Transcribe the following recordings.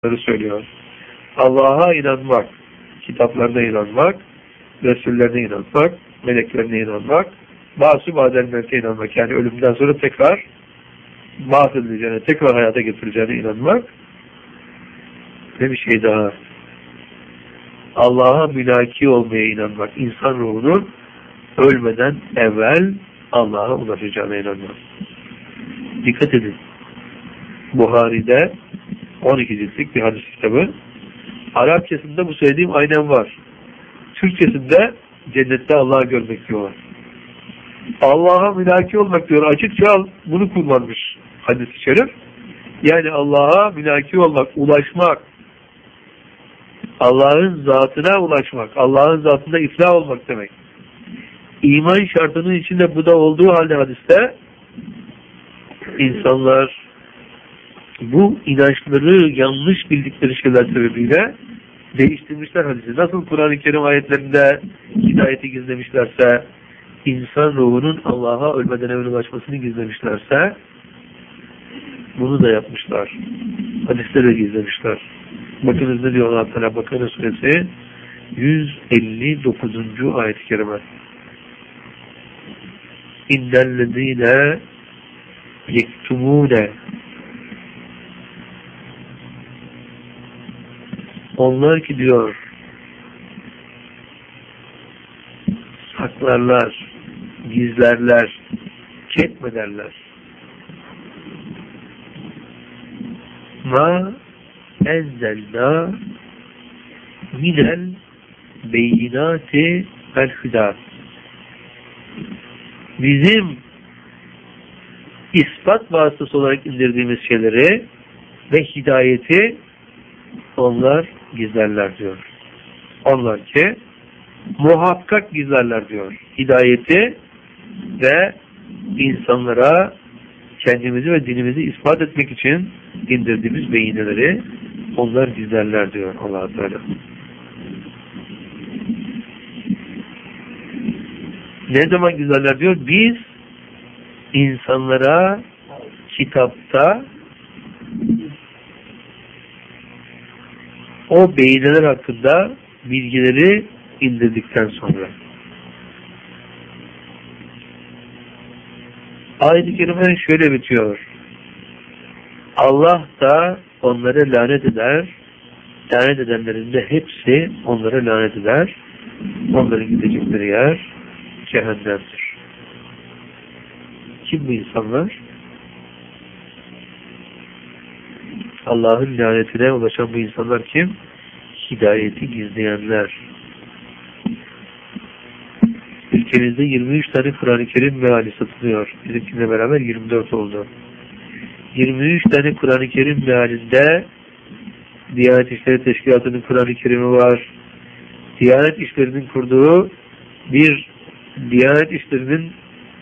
söylüyor. Allah'a inanmak, kitaplarına inanmak, Resullerine inanmak, meleklerine inanmak, bazı badenlerine inanmak, yani ölümden sonra tekrar bahsedileceğine, tekrar hayata getireceğine inanmak ve bir şey daha. Allah'a mülaki olmaya inanmak, insan ruhunun ölmeden evvel Allah'a ulaşacağına inanmak. Dikkat edin. Buhari'de 12 ciltlik bir hadis kitabı. Arapçasında bu söylediğim aynen var. Türkçesinde cennette Allah'ı görmek diyorlar. Allah'a mülaki olmak diyor. Açıkça bunu kullanmış hadis-i şerif. Yani Allah'a mülaki olmak, ulaşmak, Allah'ın zatına ulaşmak, Allah'ın zatında iflah olmak demek. İman şartının içinde bu da olduğu halde hadiste insanlar bu inançları yanlış bildikleri şeyler sebebiyle değiştirmişler hadisi. Nasıl Kur'an-ı Kerim ayetlerinde hidayeti gizlemişlerse, insan ruhunun Allah'a ölmeden evvel ulaşmasını gizlemişlerse, bunu da yapmışlar. Hadisleri de gizlemişler. Bakınız ne diyor Allah Teala, Bakara suresi 159. ayet-i kerime. İnnellezîne yektumûne, onlar ki diyor saklarlar, gizlerler, ketmederler. Ma enzelna minel beyinati vel hüdâ, bizim ispat vasıtası olarak indirdiğimiz şeyleri ve hidayeti onlar gizlerler diyor. Onlar ki muhakkak gizlerler diyor. Hidayeti ve insanlara kendimizi ve dinimizi ispat etmek için indirdiğimiz beyineleri onlar gizlerler diyor Allah-u Teala. Ne zaman gizlerler diyor? Biz insanlara kitapta o beyineler hakkında bilgileri indirdikten sonra. Ayet-i kerime şöyle bitiyor. Allah da onları lanet eder. Lanet edenlerin de hepsi onlara lanet eder. Onların gidecekleri yer cehennemdir. Kim bu insanlar? Allah'ın lanetine ulaşan bu insanlar kim? Hidayeti gizleyenler. Ülkemizde 23 tane Kur'an-ı Kerim meali satılıyor. Bizimkiyle beraber 24 oldu. 23 tane Kur'an-ı Kerim mealinde Diyanet İşleri Teşkilatı'nın Kur'an-ı Kerim'i var. Diyanet İşleri'nin kurduğu bir Diyanet İşleri'nin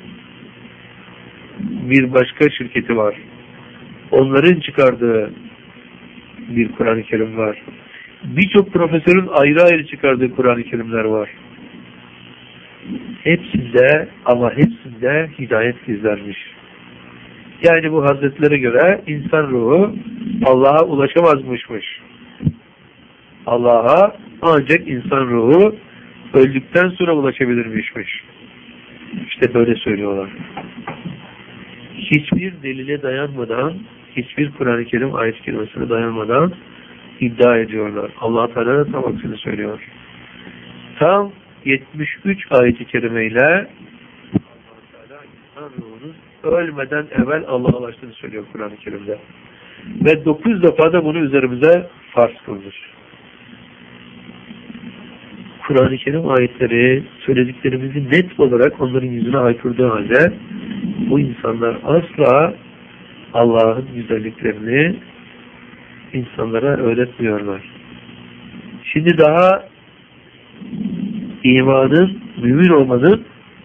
bir başka şirketi var. Onların çıkardığı bir Kur'an-ı Kerim var. Birçok profesörün ayrı ayrı çıkardığı Kur'an-ı Kerimler var. Hepsinde ama hepsinde hidayet gizlenmiş. Yani bu hazretlere göre insan ruhu Allah'a ulaşamazmışmış. Allah'a ancak insan ruhu öldükten sonra ulaşabilirmişmiş. İşte böyle söylüyorlar. Hiçbir delile dayanmadan, hiçbir Kur'an-ı Kerim ayet-i kerimesine dayanmadan iddia ediyorlar. Allah Teala da tam aksini söylüyor. Tam 73 ayet-i kerimeyle Allah Teala insan ruhunun ölmeden evvel Allah'a ulaştığını söylüyor Kur'an-ı Kerim'de. Ve 9 defa da bunu üzerimize farz kılmış. Kur'an-ı Kerim ayetleri söylediklerimizi net olarak onların yüzüne haykırdığı halde bu insanlar asla Allah'ın güzelliklerini insanlara öğretmiyorlar. Şimdi daha imanın, mümin olmanın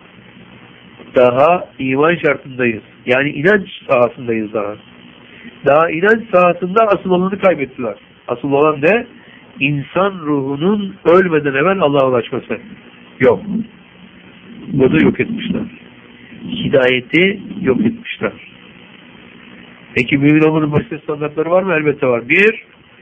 daha iman şartındayız. Yani inanç sahasındayız daha. Daha inanç sahasında asıl olanı kaybettiler. Asıl olan ne? İnsan ruhunun ölmeden evvel Allah'a ulaşması. Yok. Bunu yok etmişler. Hidayeti yok etmişler. Peki mümin olmanın başka standartları var mı? Elbette var. Bir,